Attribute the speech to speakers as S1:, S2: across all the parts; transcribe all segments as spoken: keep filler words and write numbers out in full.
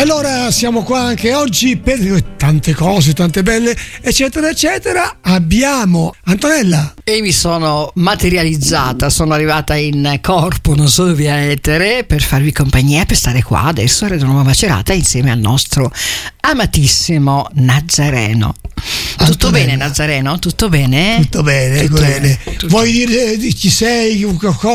S1: allora siamo qua anche oggi per tante cose, tante belle, eccetera, eccetera. Abbiamo Antonella.
S2: E mi sono materializzata, sono arrivata in corpo, non solo via etere, per farvi compagnia, per stare qua adesso a Radio Nuova Macerata insieme al nostro amatissimo Nazareno. Tutto
S1: Antonella.
S2: bene, Nazareno? Tutto bene?
S1: Tutto bene,
S2: Tutto
S1: bene.
S2: bene, tutto
S1: Vuoi dire di chi sei,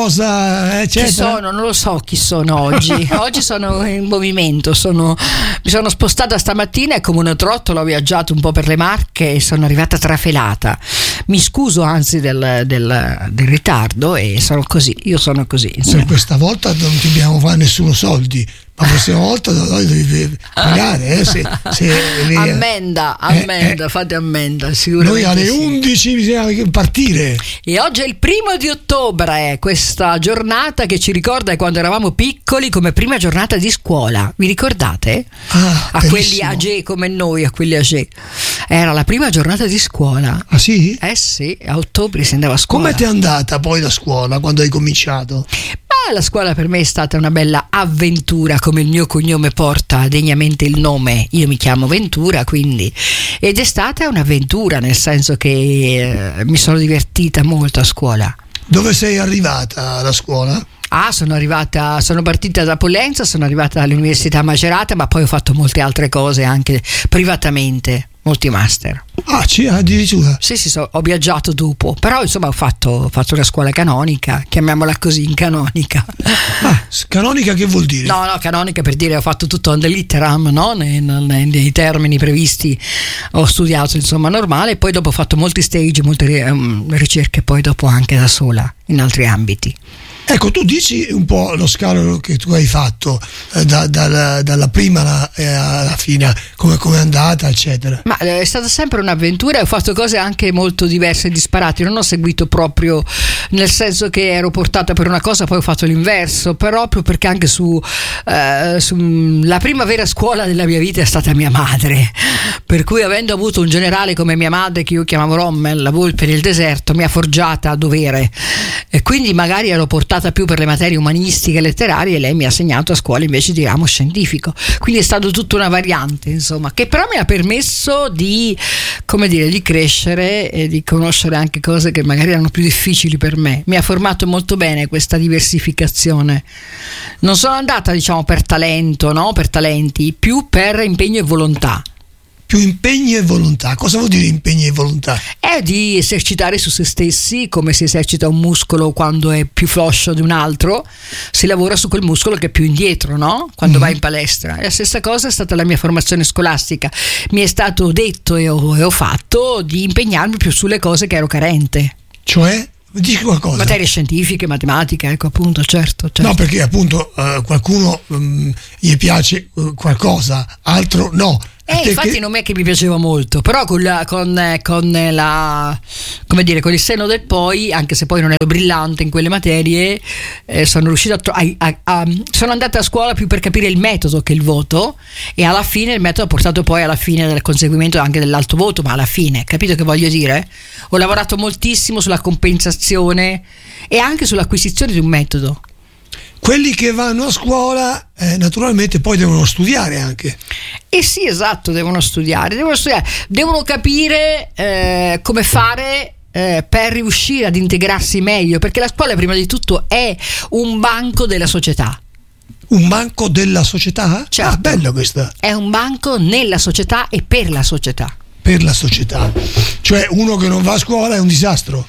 S1: cosa, eccetera?
S2: Chi sono? Non lo so chi sono oggi. Oggi sono in movimento, sono, mi sono spostata stamattina e come una trottola ho viaggiato un po' per le Marche e sono arrivata trafelata. Mi scuso anzi del, del, del ritardo e sono così, io sono così.
S1: Per questa volta non ti abbiamo fare nessuno soldi, ma la prossima volta noi devi pagare, eh, se, se,
S2: ammenda, ammenda,
S1: eh,
S2: fate ammenda, sicuramente.
S1: Noi alle
S2: sì.
S1: undici bisogna partire.
S2: E oggi è il primo di ottobre, eh, questa giornata che ci ricorda quando eravamo piccoli come prima giornata di scuola. Vi ricordate?
S1: Ah,
S2: a quelli age come noi, a quelli age. Era la prima giornata di scuola.
S1: Ah sì?
S2: Eh sì, a ottobre si andava a scuola.
S1: Come ti è andata poi la scuola quando hai cominciato?
S2: Ma la scuola per me è stata una bella avventura, come il mio cognome porta degnamente il nome. Io mi chiamo Ventura, quindi. Ed è stata un'avventura, nel senso che eh, mi sono divertita molto a scuola.
S1: Dove sei arrivata alla scuola?
S2: Ah, sono arrivata, sono partita da Pollenza, sono arrivata all'Università Macerata, ma poi ho fatto molte altre cose anche privatamente, molti master.
S1: Ah, ci addirittura?
S2: Sì, sì, so, ho viaggiato dopo, però insomma ho fatto, ho fatto una scuola canonica, chiamiamola così, in canonica.
S1: Ah, canonica che vuol dire?
S2: No, no, canonica per dire ho fatto tutto on the litteram, no? Nei, nei, nei termini previsti ho studiato insomma normale, e poi dopo ho fatto molti stage, molte um, ricerche poi dopo anche da sola in altri ambiti.
S1: Ecco, tu dici un po' lo scalo che tu hai fatto eh, da, dalla, dalla prima alla, eh, alla fine, come è andata, eccetera.
S2: Ma è stata sempre un'avventura e ho fatto cose anche molto diverse e disparate. Non ho seguito proprio nel senso che ero portata per una cosa, poi ho fatto l'inverso, proprio perché anche su, eh, su la prima vera scuola della mia vita è stata mia madre, per cui avendo avuto un generale come mia madre, che io chiamavo Rommel, la volpe nel deserto, mi ha forgiata a dovere, e quindi magari ero portata più per le materie umanistiche e letterarie e lei mi ha segnato a scuola invece di ramo scientifico, quindi è stato tutta una variante insomma, che però mi ha permesso di, come dire, di crescere e di conoscere anche cose che magari erano più difficili per me. Mi ha formato molto bene questa diversificazione. Non sono andata diciamo per talento, no? Per talenti, più per impegno e volontà.
S1: Più impegno e volontà. Cosa vuol dire impegno e volontà?
S2: È di esercitare su se stessi, come si esercita un muscolo quando è più floscio di un altro, si lavora su quel muscolo che è più indietro, no? Quando mm. vai in palestra. E la stessa cosa è stata la mia formazione scolastica. Mi è stato detto e ho, e ho fatto di impegnarmi più sulle cose che ero carente.
S1: Cioè? Dici qualcosa?
S2: Materie scientifiche, matematica, ecco appunto, certo, certo.
S1: No, perché appunto uh, qualcuno um, gli piace uh, qualcosa, altro no.
S2: Eh, infatti che... non è che mi piaceva molto, però con la, con, con la, come dire, con il senno del poi, anche se poi non ero brillante in quelle materie, eh, sono riuscita a, a, a sono andata a scuola più per capire il metodo che il voto, e alla fine il metodo ha portato poi alla fine del conseguimento anche dell'alto voto, ma alla fine, capito che voglio dire? Ho lavorato moltissimo sulla compensazione e anche sull'acquisizione di un metodo.
S1: Quelli che vanno a scuola eh, naturalmente poi devono studiare anche.
S2: Eh sì, esatto, devono studiare, devono studiare, devono capire eh, come fare eh, per riuscire ad integrarsi meglio, perché la scuola prima di tutto è un banco della società.
S1: Un banco della società?
S2: Certo.
S1: Ah, bello questa.
S2: È un banco nella società e per la società.
S1: Per la società. Cioè uno che non va a scuola è un disastro.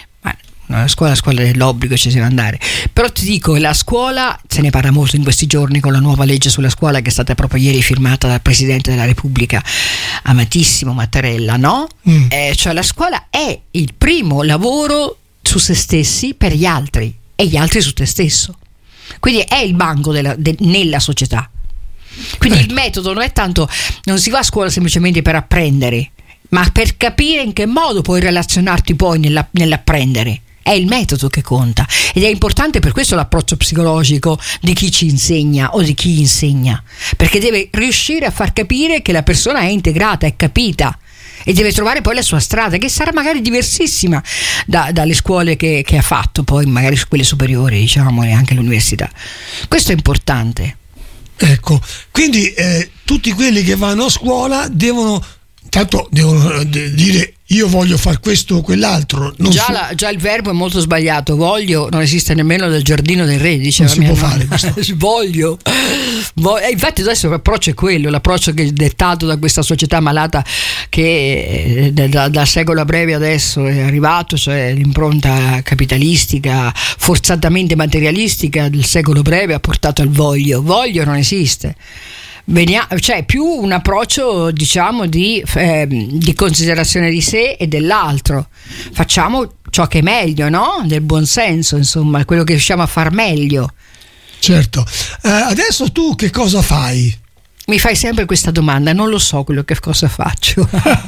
S2: La scuola, la scuola dell'obbligo ci si deve andare, però ti dico, la scuola, se ne parla molto in questi giorni con la nuova legge sulla scuola che è stata proprio ieri firmata dal Presidente della Repubblica, amatissimo Mattarella, no? Mm. Eh, cioè la scuola è il primo lavoro su se stessi per gli altri e gli altri su te stesso, quindi è il banco della, de, nella società, quindi eh. il metodo non è tanto, non si va a scuola semplicemente per apprendere, ma per capire in che modo puoi relazionarti poi nella, nell'apprendere. È il metodo che conta, ed è importante per questo l'approccio psicologico di chi ci insegna o di chi insegna, perché deve riuscire a far capire che la persona è integrata, è capita, e deve trovare poi la sua strada, che sarà magari diversissima da, dalle scuole che, che ha fatto, poi magari su quelle superiori, diciamo, e anche l'università. Questo è importante.
S1: Ecco, quindi eh, tutti quelli che vanno a scuola devono, tanto devono dire io voglio fare questo o quell'altro. Non
S2: già,
S1: so,
S2: la, già il verbo è molto sbagliato. Voglio non esiste nemmeno nel giardino del re, diceva
S1: non si
S2: mia
S1: può
S2: nonna.
S1: fare questo.
S2: Voglio. Voglio. E infatti adesso l'approccio è quello, l'approccio che è dettato da questa società malata che da, da, da secolo breve adesso è arrivato, cioè l'impronta capitalistica forzatamente materialistica del secolo breve ha portato al voglio. Voglio non esiste. Venia- cioè più un approccio, diciamo, di, eh, di considerazione di sé e dell'altro. Facciamo ciò che è meglio, no? Del buon senso, insomma, quello che riusciamo a far meglio.
S1: Certo. Eh, adesso tu che cosa fai?
S2: Mi fai sempre questa domanda, non lo so quello che cosa faccio.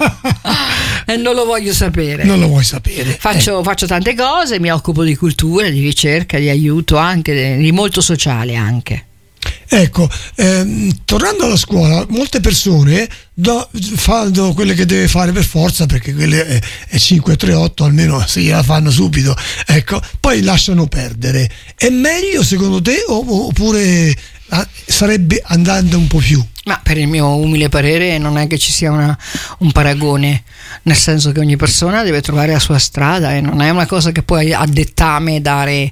S2: E non lo voglio sapere.
S1: Non lo vuoi sapere.
S2: Faccio,
S1: eh.
S2: faccio tante cose, mi occupo di cultura, di ricerca, di aiuto, anche di molto sociale anche.
S1: Ecco, ehm, tornando alla scuola, molte persone do, fanno quelle che deve fare per forza, perché quelle è, è cinque tre otto, almeno se gliela fanno subito, ecco, poi lasciano perdere. È meglio secondo te o, oppure ah, sarebbe andando un po' più?
S2: Ma per il mio umile parere non è che ci sia una, un paragone, nel senso che ogni persona deve trovare la sua strada e non è una cosa che puoi a dettame dare.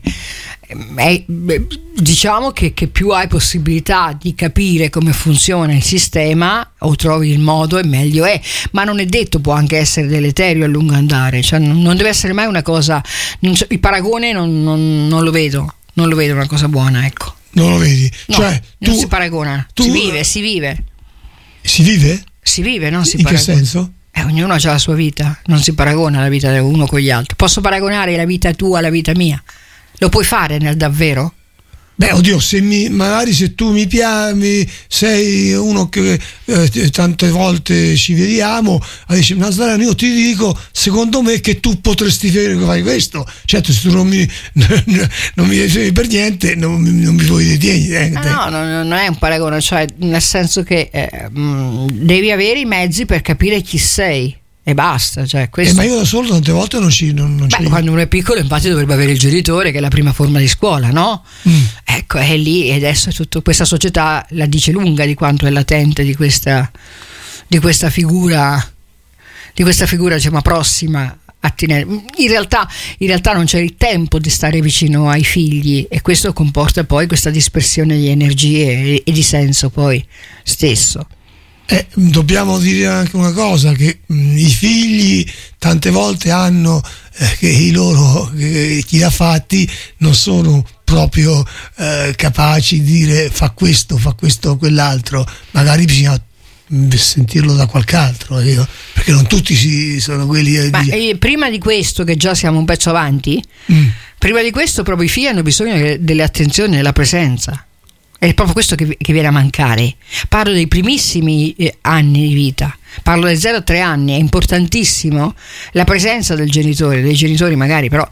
S2: È, diciamo che, che più hai possibilità di capire come funziona il sistema o trovi il modo e meglio è, ma non è detto, può anche essere deleterio a lungo andare, cioè non deve essere mai una cosa, non, il paragone non, non, non lo vedo, non lo vedo una cosa buona, ecco.
S1: Non lo vedi?
S2: No,
S1: cioè,
S2: non
S1: tu,
S2: si paragona,
S1: tu,
S2: si vive, si vive.
S1: Si vive?
S2: Si vive, non si
S1: In
S2: paragona.
S1: che senso?
S2: Eh, ognuno ha la sua vita, non si paragona la vita di uno con gli altri. Posso paragonare la vita tua alla vita mia? Lo puoi fare nel davvero?
S1: Beh, oddio, se mi, magari se tu mi piaci, sei uno che eh, tante volte ci vediamo, dici, Nazareno, io ti dico, secondo me che tu potresti fare questo. Certo, se tu non mi, non mi dicevi per niente, non, non mi puoi dire niente.
S2: No, no, no, non è un paragone, cioè nel senso che eh, mh, devi avere i mezzi per capire chi sei. E basta, cioè questo.
S1: Eh, ma io da solo tante volte non ci non, non
S2: Beh,
S1: ci...
S2: quando uno è piccolo infatti dovrebbe avere il genitore, che è la prima forma di scuola, no?
S1: Mm.
S2: Ecco, è lì, e adesso è tutto, questa società la dice lunga di quanto è latente di questa di questa figura di questa figura, diciamo, prossima a tenere. In realtà, in realtà non c'è il tempo di stare vicino ai figli e questo comporta poi questa dispersione di energie e, e di senso poi stesso.
S1: Eh, dobbiamo dire anche una cosa, che mh, i figli tante volte hanno eh, che i loro che chi l'ha fatti non sono proprio eh, capaci di dire fa questo, fa questo o quell'altro, magari bisogna sentirlo da qualche altro, io, perché non tutti si, sono quelli eh,
S2: Ma
S1: di...
S2: eh, prima di questo, che già siamo un pezzo avanti,
S1: mm.
S2: prima di questo proprio i figli hanno bisogno delle attenzioni, della presenza. È proprio questo che, che viene a mancare. Parlo dei primissimi eh, anni di vita, parlo dai zero a tre anni. È importantissimo la presenza del genitore, dei genitori magari, però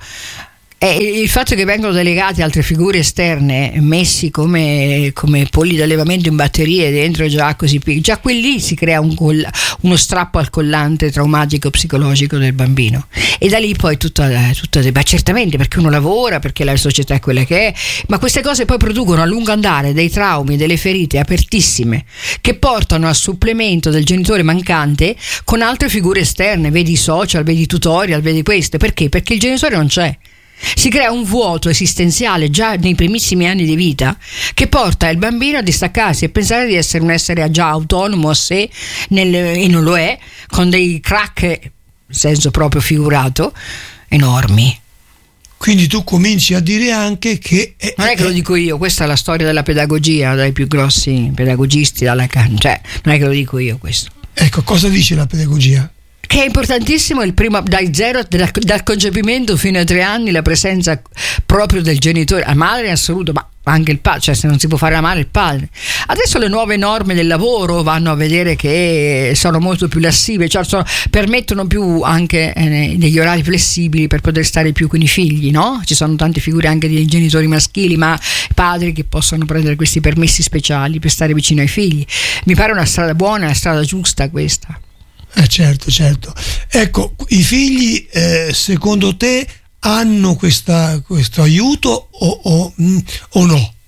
S2: è il fatto che vengono delegate altre figure esterne, messi come, come polli d'allevamento in batterie dentro, già così piccoli, già quelli si crea un coll- uno strappo al collante traumatico psicologico del bambino, e da lì poi tutto, tutto ma certamente perché uno lavora, perché la società è quella che è, ma queste cose poi producono a lungo andare dei traumi, delle ferite apertissime che portano al supplemento del genitore mancante con altre figure esterne, vedi i social, vedi i tutorial, vedi queste. Perché? Perché il genitore non c'è. Si crea un vuoto esistenziale già nei primissimi anni di vita che porta il bambino a distaccarsi e pensare di essere un essere già autonomo a sé nel, e non lo è, con dei crack, in senso proprio figurato, enormi.
S1: Quindi tu cominci a dire anche che è,
S2: non è che lo dico io, questa è la storia della pedagogia dai più grossi pedagogisti, dalla Lacan, cioè non è che lo dico io questo.
S1: Ecco, cosa dice la pedagogia?
S2: Che è importantissimo il primo, dai zero, dal, dal concepimento fino ai tre anni, la presenza proprio del genitore, la madre in assoluto, ma anche il padre, cioè se non si può fare la madre, il padre. Adesso le nuove norme del lavoro vanno a vedere che sono molto più lassive, cioè sono, permettono più anche eh, degli orari flessibili per poter stare più con i figli, no? Ci sono tante figure anche di genitori maschili, ma padri che possono prendere questi permessi speciali per stare vicino ai figli. Mi pare una strada buona, una strada giusta questa.
S1: Eh certo, certo. Ecco, i figli eh, secondo te hanno questa, questo aiuto o, o, o no?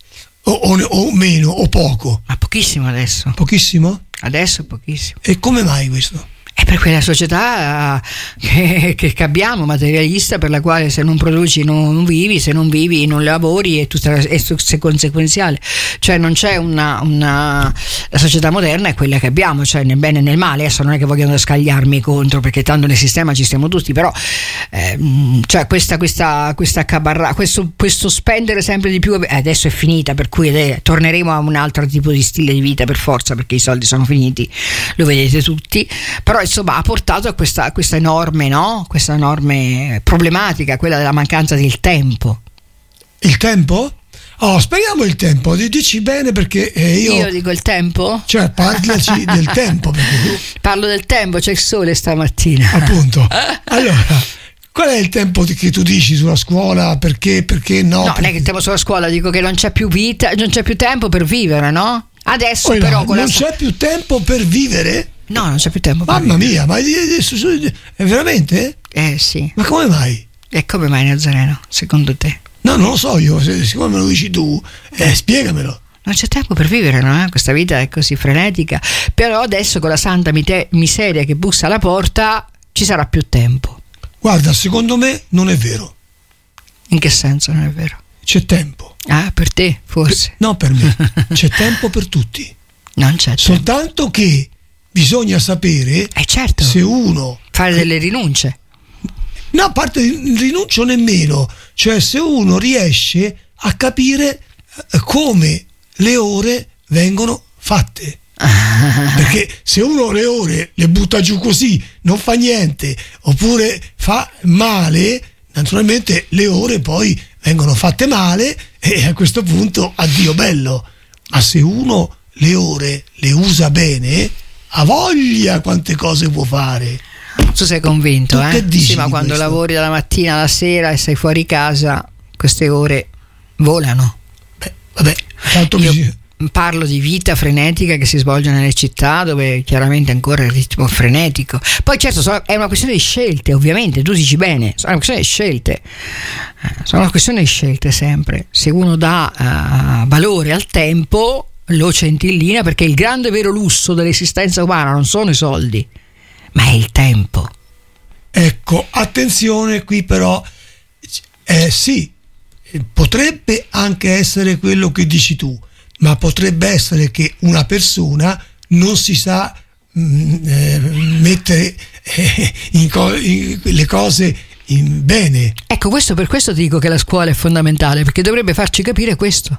S1: O, o, o meno, o poco?
S2: Ma pochissimo adesso.
S1: Pochissimo?
S2: Adesso pochissimo.
S1: E come mai questo?
S2: È per quella società che, che, che abbiamo, materialista, per la quale se non produci non vivi, se non vivi non lavori, e tutto è conseguenziale. Cioè non c'è una, una la società moderna è quella che abbiamo, cioè nel bene e nel male. Adesso non è che vogliono scagliarmi contro, perché tanto nel sistema ci stiamo tutti, però eh, cioè questa questa questa accabarra, questo, questo spendere sempre di più adesso è finita, per cui eh, torneremo a un altro tipo di stile di vita per forza, perché i soldi sono finiti, lo vedete tutti. Però insomma ha portato a questa, questa enorme, no? Questa enorme problematica, quella della mancanza del tempo.
S1: Il tempo? Oh, spieghiamo il tempo, dici bene, perché eh, io...
S2: Io dico il tempo?
S1: Cioè, parlaci del tempo. Perché tu...
S2: Parlo del tempo, c'è il sole stamattina.
S1: Appunto. Allora, qual è il tempo che tu dici sulla scuola? Perché, perché no?
S2: No,
S1: perché...
S2: non è che il tempo sulla scuola, dico che non c'è più vita, non c'è più tempo per vivere, no? Adesso
S1: oh,
S2: però
S1: no,
S2: con
S1: non
S2: la...
S1: c'è più tempo per vivere?
S2: No, non c'è più tempo per
S1: Mamma
S2: vivere.
S1: mia, ma è veramente?
S2: Eh sì.
S1: Ma come mai?
S2: E come mai, Nazareno, secondo te?
S1: No, non lo so io, se, siccome me lo dici tu, eh, spiegamelo.
S2: Non c'è tempo per vivere, no? Questa vita è così frenetica. Però adesso con la santa mite- miseria che bussa alla porta ci sarà più tempo.
S1: Guarda, secondo me non è vero.
S2: In che senso non è vero?
S1: C'è tempo.
S2: Ah, per te forse?
S1: No, per me. C'è tempo per tutti.
S2: Non c'è tempo.
S1: Soltanto che bisogna sapere
S2: eh certo.
S1: se uno...
S2: Fare delle rinunce.
S1: No, a parte il rinuncio nemmeno. Cioè se uno riesce a capire come le ore vengono fatte. Perché se uno le ore le butta giù così, non fa niente, oppure fa male, naturalmente le ore poi vengono fatte male, e a questo punto addio bello. Ma se uno le ore le usa bene, ha voglia quante cose può fare.
S2: Tu sei convinto,
S1: tu
S2: eh?
S1: Che dici
S2: sì, ma quando
S1: questo?
S2: lavori dalla mattina alla sera e sei fuori casa, queste ore volano.
S1: Beh, vabbè, tanto
S2: Io
S1: bisogna...
S2: parlo di vita frenetica che si svolge nelle città, dove chiaramente ancora il ritmo frenetico. Poi certo è una questione di scelte, ovviamente, tu dici bene, sono una questione di scelte, sono una questione di scelte sempre. Se uno dà uh, valore al tempo, lo centillina, perché il grande vero lusso dell'esistenza umana non sono i soldi, ma è il tempo.
S1: Ecco, attenzione qui però, eh, sì, potrebbe anche essere quello che dici tu, ma potrebbe essere che una persona non si sa mh, eh, mettere eh, in co- in le cose in bene.
S2: Ecco, questo per questo ti dico che la scuola è fondamentale, perché dovrebbe farci capire questo.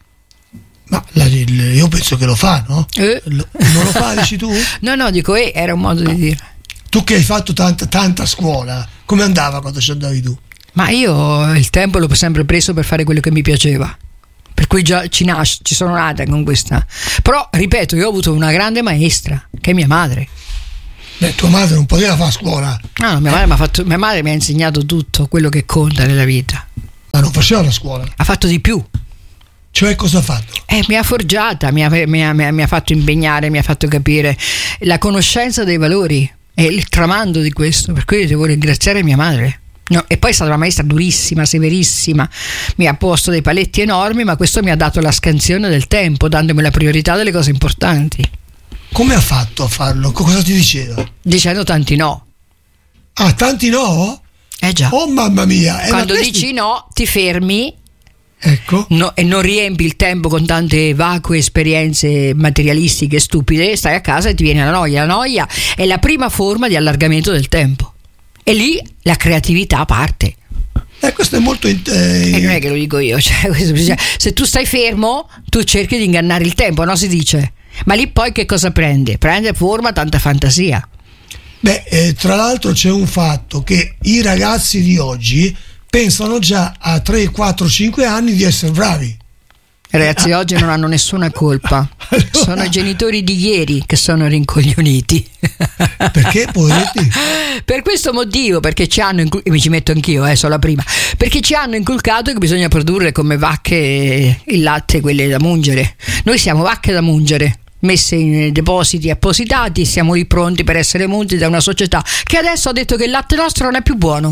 S1: Ma la, il, io penso che lo fa, no?
S2: Eh?
S1: Lo, non lo fa, dici tu?
S2: No, no, dico, eh, era un modo di dire.
S1: Tu che hai fatto tanta, tanta scuola, come andava quando ci andavi tu?
S2: Ma io il tempo l'ho sempre preso per fare quello che mi piaceva, per cui già ci, nas- ci sono nata con questa. Però, ripeto, io ho avuto una grande maestra, che è mia madre.
S1: Beh, tua madre non poteva fare scuola.
S2: No, mia, madre m'ha fatto, mia madre mi ha insegnato tutto quello che conta nella vita.
S1: Ma non faceva la scuola?
S2: Ha fatto di più.
S1: Cioè, cosa ha fatto?
S2: Eh, mi ha forgiata, mi ha, mi, ha, mi ha fatto impegnare, mi ha fatto capire la conoscenza dei valori e il tramando di questo, per cui devo ringraziare mia madre. No, e poi è stata una maestra durissima, severissima, mi ha posto dei paletti enormi, ma questo mi ha dato la scansione del tempo, dandomi la priorità delle cose importanti.
S1: Come ha fatto a farlo? Cosa ti diceva?
S2: Dicendo tanti no.
S1: Ah, tanti no?
S2: Eh già.
S1: Oh mamma mia. Eh,
S2: Quando
S1: questi...
S2: dici no, ti fermi.
S1: Ecco.
S2: No, e non riempi il tempo con tante vacue esperienze materialistiche stupide, stai a casa e ti viene la noia. La noia è la prima forma di allargamento del tempo, e lì la creatività parte.
S1: Eh, questo è molto eh...
S2: E non è che lo dico io, cioè, questo bisogna... se tu stai fermo tu cerchi di ingannare il tempo, no? Si dice, ma lì poi che cosa prende? Prende forma tanta fantasia.
S1: Beh, eh, tra l'altro c'è un fatto, che i ragazzi di oggi pensano già a tre, quattro, cinque anni di essere bravi.
S2: I ragazzi di oggi non hanno nessuna colpa. Allora... sono i genitori di ieri che sono rincoglioniti.
S1: Perché, poveretti?
S2: Per questo motivo, perché ci hanno incul- mi ci metto anch'io, eh, sono la prima. Perché ci hanno inculcato che bisogna produrre come vacche il latte, quelle da mungere. Noi siamo vacche da mungere, messe in depositi appositati, siamo lì pronti per essere munti da una società che adesso ha detto che il latte nostro non è più buono.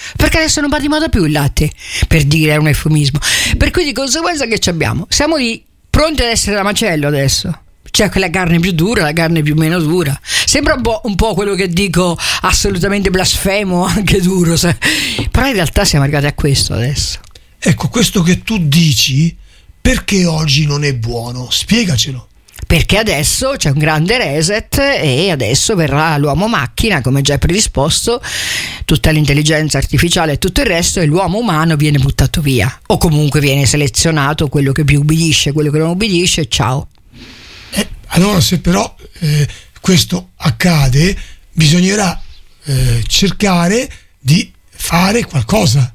S2: perché adesso non va di moda più il latte, per dire, è un eufemismo. Per cui di conseguenza che ci abbiamo? Siamo lì pronti ad essere da macello adesso. C'è quella carne più dura, la carne più meno dura. Sembra un po', un po' quello che dico, assolutamente blasfemo, anche duro, sai? Però in realtà siamo arrivati a questo adesso.
S1: Ecco, questo che tu dici, perché oggi non è buono? Spiegacelo.
S2: Perché adesso c'è un grande reset e adesso verrà l'uomo macchina, come già predisposto, tutta l'intelligenza artificiale e tutto il resto, e l'uomo umano viene buttato via, o comunque viene selezionato quello che più ubbidisce, quello che non ubbidisce, ciao.
S1: Eh, allora se però eh, questo accade, bisognerà eh, cercare di fare qualcosa.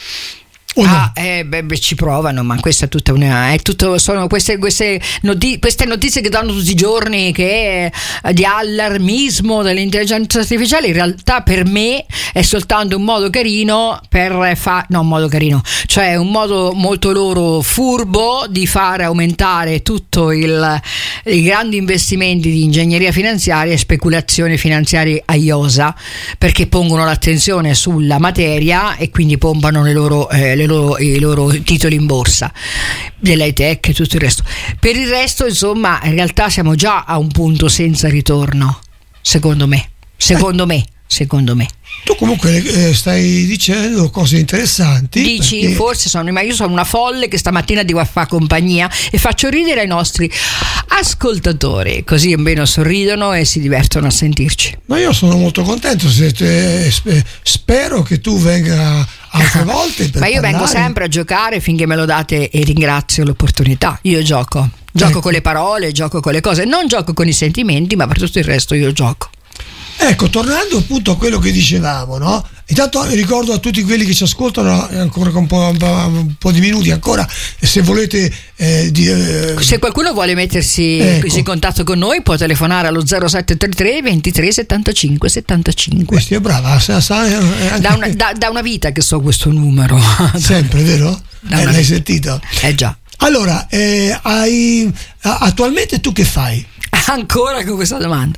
S1: Oh no.
S2: Ah, eh, beh, beh, ci provano, ma questa è tutta una. È tutto, sono queste, queste, noti- queste notizie che danno tutti i giorni, che è di allarmismo dell'intelligenza artificiale. In realtà, per me, è soltanto un modo carino per fare. No, un modo carino, cioè un modo molto loro furbo di fare aumentare tutto il, i grandi investimenti di ingegneria finanziaria e speculazione finanziaria a iosa, perché pongono l'attenzione sulla materia e quindi pompano le loro. Eh, Le loro, i loro titoli in borsa, dell'high tech e tutto il resto. Per il resto, insomma, in realtà siamo già a un punto senza ritorno, secondo me. Secondo eh. me, secondo me.
S1: Tu comunque eh, stai dicendo cose interessanti.
S2: Dici,
S1: perché...
S2: forse sono, ma io sono una folle che stamattina devo fare compagnia e faccio ridere ai nostri ascoltatori, così almeno sorridono e si divertono a sentirci.
S1: Ma io sono molto contento, se te, spero che tu venga altre volte per
S2: ma io
S1: parlare.
S2: Vengo sempre a giocare finché me lo date e ringrazio l'opportunità. Io gioco, gioco ecco. con le parole, gioco con le cose, non gioco con i sentimenti, ma per tutto il resto io gioco.
S1: Ecco, tornando appunto a quello che dicevamo, no? Intanto ricordo a tutti quelli che ci ascoltano ancora con un po', un po' di minuti ancora, se volete eh, di, eh,
S2: se qualcuno vuole mettersi
S1: ecco.
S2: in contatto con noi può telefonare allo zero sette tre tre ventitré settantacinque settantacinque.
S1: Questi è brava, sa, sa, anche...
S2: da, una, da, da una vita che so questo numero.
S1: Sempre, vero? Eh, l'hai sentito?
S2: Eh già.
S1: Allora, eh, hai, attualmente tu che fai?
S2: Ancora con questa domanda.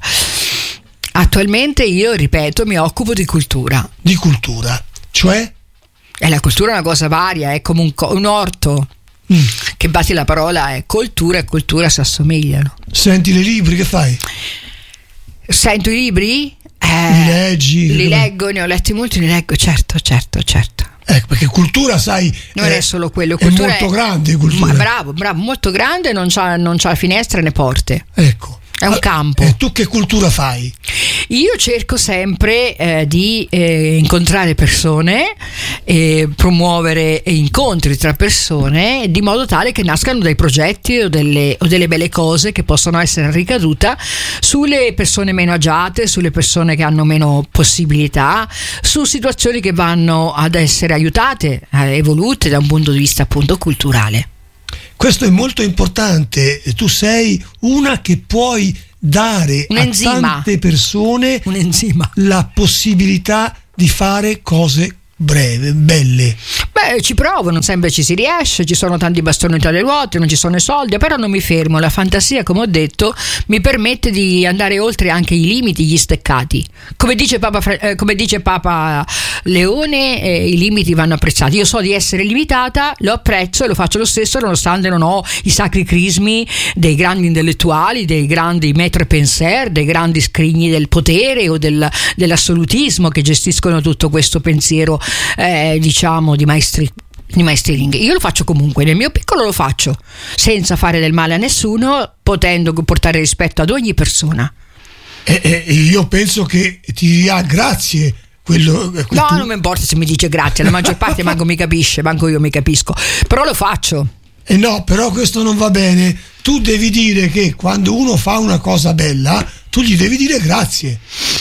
S2: Attualmente io, ripeto, mi occupo di cultura.
S1: Di cultura, cioè?
S2: E la cultura è una cosa varia, è come un, co- un orto. Mm. Che batti la parola è cultura e cultura si assomigliano.
S1: Senti i libri, che fai?
S2: Sento i libri? Eh,
S1: li leggi?
S2: Li leggo, ne ho letti molti, li leggo, certo, certo, certo.
S1: Ecco, perché cultura, sai,
S2: non
S1: è,
S2: è solo quello, cultura
S1: è molto
S2: è,
S1: grande. Cultura.
S2: Ma, bravo, bravo, molto grande, non c'ha, non c'ha finestre né porte.
S1: Ecco.
S2: È un campo.
S1: E tu che cultura fai?
S2: Io cerco sempre eh, di eh, incontrare persone, eh, promuovere incontri tra persone, di modo tale che nascano dei progetti o delle, o delle belle cose che possono essere ricadute sulle persone meno agiate, sulle persone che hanno meno possibilità, su situazioni che vanno ad essere aiutate, eh, evolute da un punto di vista appunto culturale.
S1: Questo è molto importante, tu sei una che puoi dare
S2: un
S1: a
S2: enzima.
S1: tante persone
S2: un enzima.
S1: la possibilità di fare cose breve, belle.
S2: Beh, ci provo, non sempre ci si riesce, ci sono tanti bastoni tra le ruote, non ci sono i soldi, però non mi fermo, la fantasia, come ho detto, mi permette di andare oltre anche i limiti, gli steccati. Come dice Papa, eh, come dice Papa Leone, eh, i limiti vanno apprezzati. Io so di essere limitata, lo apprezzo e lo faccio lo stesso nonostante non ho i sacri crismi dei grandi intellettuali, dei grandi maître penseur, dei grandi scrigni del potere o del, dell'assolutismo che gestiscono tutto questo pensiero Eh, diciamo di maestri di maestring. Io lo faccio comunque, nel mio piccolo lo faccio senza fare del male a nessuno, potendo portare rispetto ad ogni persona.
S1: E, e io penso che ti dirà grazie quello, quel
S2: no
S1: tu...
S2: non mi importa se mi dice grazie, la maggior parte manco mi capisce, manco io mi capisco, però lo faccio.
S1: E no, però questo non va bene. Tu devi dire che quando uno fa una cosa bella tu gli devi dire grazie.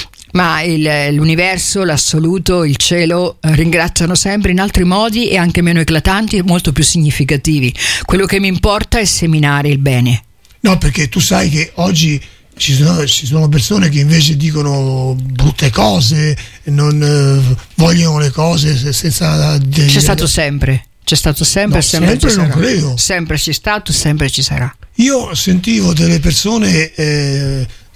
S2: Ma il, l'universo, l'assoluto, il cielo ringraziano sempre in altri modi e anche meno eclatanti e molto più significativi. Quello che mi importa è seminare il bene.
S1: No, perché tu sai che oggi ci sono, ci sono persone che invece dicono brutte cose, non eh, vogliono le cose senza...
S2: C'è dei, stato sempre. C'è stato sempre,
S1: no,
S2: sempre,
S1: sempre
S2: ci
S1: non
S2: sarà.
S1: credo.
S2: Sempre c'è stato, sempre ci sarà.
S1: Io sentivo delle persone... Eh,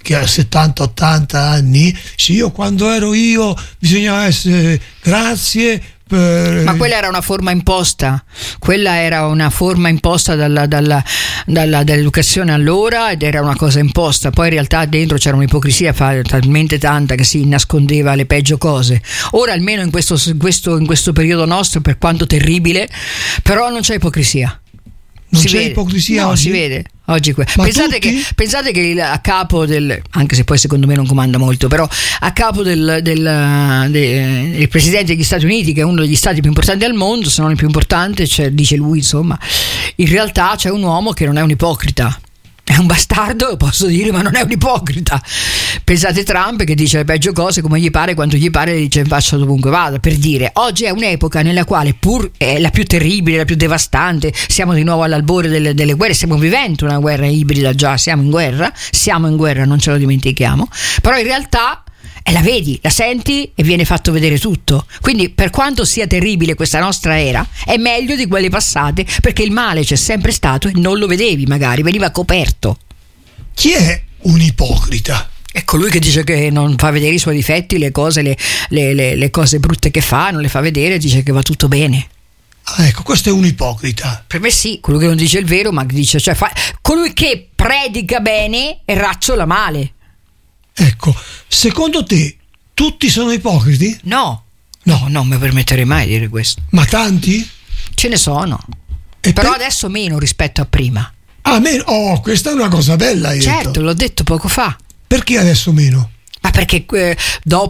S1: che ha settanta ottanta anni, sì, io quando ero io bisognava essere grazie per...
S2: Ma quella era una forma imposta, quella era una forma imposta dalla, dalla, dalla, dall'educazione allora, ed era una cosa imposta. Poi in realtà dentro c'era un'ipocrisia talmente tanta che si nascondeva le peggio cose. Ora almeno in questo, in questo, in questo periodo nostro, per quanto terribile, però non c'è ipocrisia.
S1: Non
S2: si
S1: c'è
S2: vede.
S1: ipocrisia
S2: no,
S1: oggi?
S2: si vede oggi que-
S1: Ma
S2: pensate
S1: tutti?
S2: che, pensate che il, a capo del, anche se poi secondo me non comanda molto, però a capo del, del, de, del presidente degli Stati Uniti, che è uno degli stati più importanti al mondo, se non il più importante, cioè, dice lui, insomma, in realtà c'è un uomo che non è un ipocrita. È un bastardo, lo posso dire, ma non è un ipocrita. Pensate Trump, che dice le peggio cose come gli pare, quando gli pare, le dice in faccia dovunque vada. Per dire, oggi è un'epoca nella quale, pur è la più terribile, la più devastante, siamo di nuovo all'albore delle, delle guerre, stiamo vivendo una guerra ibrida già, siamo in guerra, siamo in guerra, non ce lo dimentichiamo, però in realtà e la vedi, la senti e viene fatto vedere tutto. Quindi per quanto sia terribile questa nostra era, è meglio di quelle passate, perché il male c'è sempre stato e non lo vedevi, magari veniva coperto.
S1: Chi è un ipocrita?
S2: È colui che dice che non fa vedere i suoi difetti, le cose, le, le, le, le cose brutte che fa, non le fa vedere, dice che va tutto bene.
S1: Ah, ecco, questo è un ipocrita.
S2: Per me sì, colui che non dice il vero, ma dice, cioè fa, colui che predica bene e racciola male.
S1: Ecco, secondo te tutti sono ipocriti?
S2: No, no, non mi permetterei mai di dire questo.
S1: Ma tanti?
S2: Ce ne sono,
S1: E
S2: però
S1: per...
S2: adesso meno rispetto a prima.
S1: Ah, meno? Oh, questa è una cosa bella, hai
S2: Certo,
S1: detto.
S2: l'ho detto poco fa.
S1: Perché adesso meno?
S2: Ma perché eh,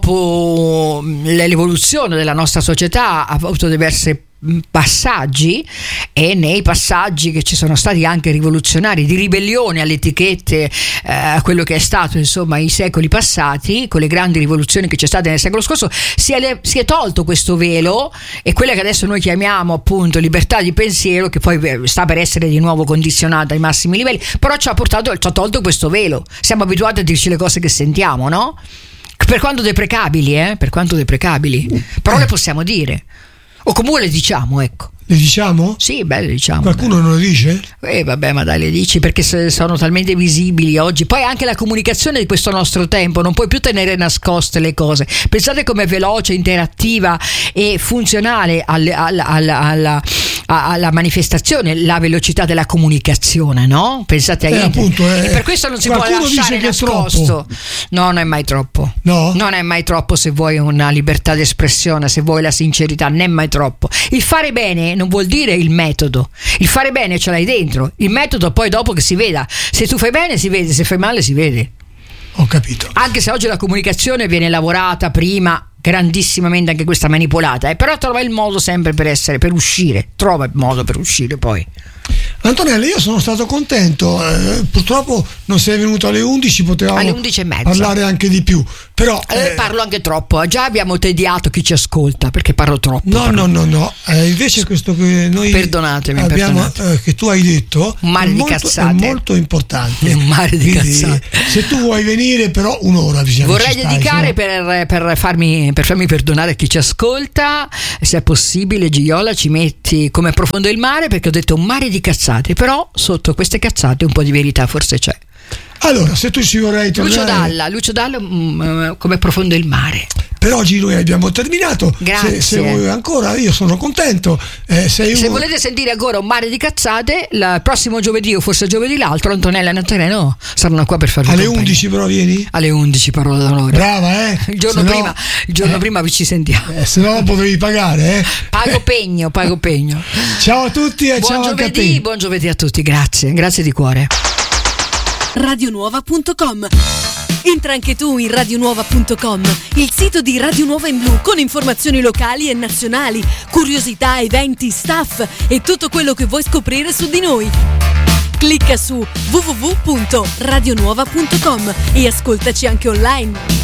S2: dopo l'evoluzione della nostra società ha avuto diverse passaggi, e nei passaggi che ci sono stati anche rivoluzionari, di ribellione alle etichette, eh, a quello che è stato insomma i secoli passati, con le grandi rivoluzioni che c'è state nel secolo scorso, si è, le, si è tolto questo velo, e quella che adesso noi chiamiamo appunto libertà di pensiero, che poi sta per essere di nuovo condizionata ai massimi livelli, però ci ha portato, ci ha tolto questo velo. Siamo abituati a dirci le cose che sentiamo, no? Per quanto deprecabili, eh? Per quanto deprecabili, però le possiamo dire. O comunque le diciamo, ecco.
S1: Le diciamo?
S2: Sì, beh, le diciamo.
S1: Qualcuno
S2: dai.
S1: non lo dice?
S2: Eh vabbè, ma dai, le dici perché sono talmente visibili oggi. Poi anche la comunicazione di questo nostro tempo, non puoi più tenere nascoste le cose. Pensate com'è veloce, interattiva e funzionale alla, alla, alla, alla, alla manifestazione la velocità della comunicazione, no? Pensate a
S1: Eh, appunto, eh,
S2: e per questo non si può
S1: qualcuno
S2: lasciare
S1: dice che è
S2: nascosto.
S1: troppo.
S2: No, non è mai troppo.
S1: No?
S2: Non è mai troppo, se vuoi una libertà d'espressione, se vuoi la sincerità, non è mai troppo. Il fare bene non vuol dire il metodo. Il fare bene ce l'hai dentro. Il metodo poi dopo che si veda. Se tu fai bene si vede, se fai male si vede.
S1: Ho capito.
S2: Anche se oggi la comunicazione viene lavorata prima grandissimamente, anche questa manipolata, eh, però trova il modo sempre per essere, per uscire. Trova il modo per uscire poi.
S1: Antonella, io sono stato contento, eh, purtroppo non sei venuto alle undici, potevamo
S2: Alle undici e mezza.
S1: parlare anche di più, però
S2: Eh,
S1: eh,
S2: parlo anche troppo, già abbiamo tediato chi ci ascolta perché parlo troppo.
S1: no,
S2: parlo.
S1: no, no, no, eh, invece questo che noi
S2: Perdonatemi,
S1: abbiamo,
S2: perdonatemi.
S1: eh, che tu hai detto
S2: Un mare
S1: è,
S2: di
S1: molto,
S2: cazzate.
S1: è molto importante.
S2: Un mare di
S1: Quindi,
S2: cazzate.
S1: se tu vuoi venire, però un'ora bisogna
S2: Vorrei
S1: ci stai,
S2: dedicare
S1: se no-
S2: per, per, farmi, per farmi perdonare chi ci ascolta, se è possibile, Gioiola, ci metti come profondo il mare, perché ho detto un mare di cazzate, però sotto queste cazzate un po' di verità forse c'è.
S1: Allora, se tu ci vorrei tornare,
S2: Lucio Dalla, Lucio Dalla mm, come profondo il mare.
S1: per oggi noi abbiamo terminato.
S2: Grazie.
S1: Se, se vuoi ancora, io sono contento. Eh, sei
S2: Se
S1: uno-
S2: volete sentire ancora un mare di cazzate, il prossimo giovedì o forse giovedì l'altro, Antonella e Natalino saranno qua per farvi
S1: alle
S2: compagnia.
S1: undici però vieni?
S2: Alle undici, parola d'onore.
S1: Brava, eh?
S2: Il giorno
S1: Se no-
S2: prima, il giorno
S1: eh,
S2: prima vi ci sentiamo.
S1: eh, se no potevi pagare, eh?
S2: Pago pegno, pago pegno.
S1: Ciao a tutti e
S2: Buon
S1: ciao anche a
S2: giovedì,
S1: te.
S2: buon giovedì a tutti, grazie, grazie di cuore.
S3: radionuova punto com. Entra anche tu in radionuova punto com, il sito di Radio Nuova in Blu, con informazioni locali e nazionali, curiosità, eventi, staff e tutto quello che vuoi scoprire su di noi. Clicca su w w w punto radionuova punto com e ascoltaci anche online.